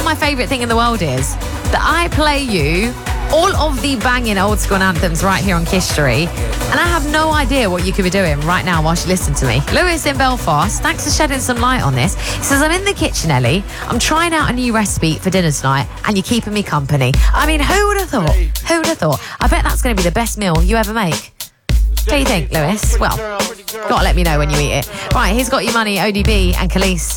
my favourite thing in the world is that I play you all of the banging old school anthems right here on Kiss Story, and I have no idea what you could be doing right now whilst you listen to me. Lewis in Belfast, thanks for shedding some light on this. He says, I'm in the kitchen, Ellie. I'm trying out a new recipe for dinner tonight, and you're keeping me company. I mean, who would have thought? Who would have thought? I bet that's going to be the best meal you ever make. What do you think, Lewis? Well, gotta let me know when you eat it. Right, here's Got Your Money, ODB and Khalees.